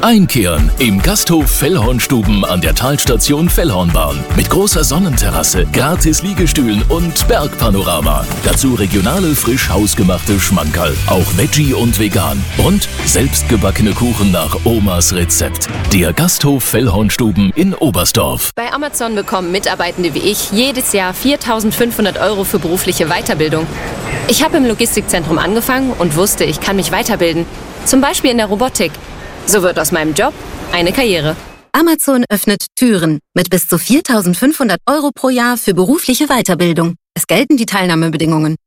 Einkehren im Gasthof Fellhornstuben an der Talstation Fellhornbahn. Mit großer Sonnenterrasse, gratis Liegestühlen und Bergpanorama. Dazu regionale, frisch hausgemachte Schmankerl. Auch Veggie und vegan. Und selbstgebackene Kuchen nach Omas Rezept. Der Gasthof Fellhornstuben in Oberstdorf. Bei Amazon bekommen Mitarbeitende wie ich jedes Jahr 4.500 € für berufliche Weiterbildung. Ich habe im Logistikzentrum angefangen und wusste, ich kann mich weiterbilden. Zum Beispiel in der Robotik. So wird aus meinem Job eine Karriere. Amazon öffnet Türen mit bis zu 4.500 € pro Jahr für berufliche Weiterbildung. Es gelten die Teilnahmebedingungen.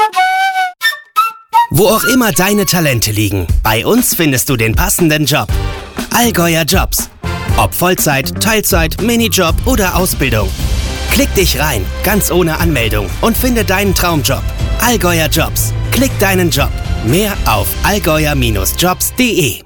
Wo auch immer deine Talente liegen, bei uns findest du den passenden Job. Allgäuer Jobs. Ob Vollzeit, Teilzeit, Minijob oder Ausbildung. Klick dich rein, ganz ohne Anmeldung und finde deinen Traumjob. Allgäuer Jobs. Klick deinen Job. Mehr auf allgäuer-jobs.de.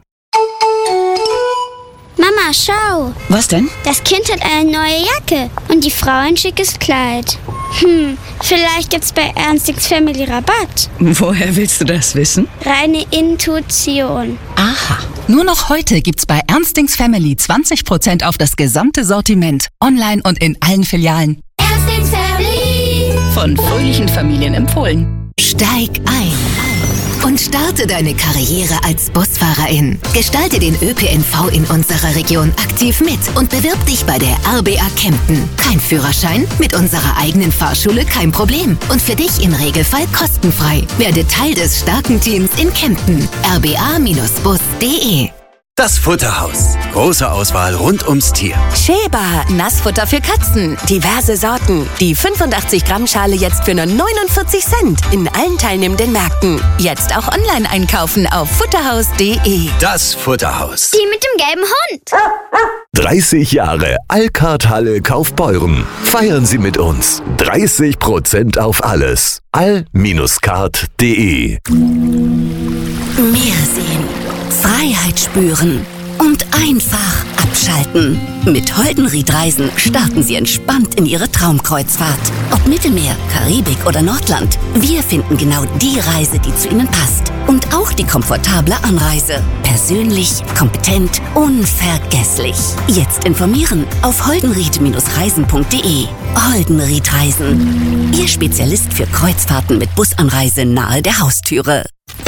Mama, schau. Was denn? Das Kind hat eine neue Jacke und die Frau ein schickes Kleid. Vielleicht gibt's bei Ernstings Family Rabatt. Woher willst du das wissen? Reine Intuition. Aha. Nur noch heute gibt's bei Ernstings Family 20% auf das gesamte Sortiment. Online und in allen Filialen. Ernstings Family. Von fröhlichen Familien empfohlen. Steig ein und starte deine Karriere als Busfahrerin. Gestalte den ÖPNV in unserer Region aktiv mit und bewirb dich bei der RBA Kempten. Kein Führerschein? Mit unserer eigenen Fahrschule kein Problem. Und für dich im Regelfall kostenfrei. Werde Teil des starken Teams in Kempten. rba-bus.de. Das Futterhaus. Große Auswahl rund ums Tier. Sheba, Nassfutter für Katzen. Diverse Sorten. Die 85 Gramm Schale jetzt für nur 49 Cent. In allen teilnehmenden Märkten. Jetzt auch online einkaufen auf futterhaus.de. Das Futterhaus. Die mit dem gelben Hund. 30 Jahre Alcard-Halle Kaufbeuren. Feiern Sie mit uns. 30% auf alles. all-card.de. Meer sehen, Freiheit spüren und einfach abschalten. Mit Holdenried Reisen starten Sie entspannt in Ihre Traumkreuzfahrt. Ob Mittelmeer, Karibik oder Nordland, wir finden genau die Reise, die zu Ihnen passt. Und auch die komfortable Anreise. Persönlich, kompetent, unvergesslich. Jetzt informieren auf holdenried-reisen.de. Holdenried Reisen. Ihr Spezialist für Kreuzfahrten mit Busanreise nahe der Haustüre.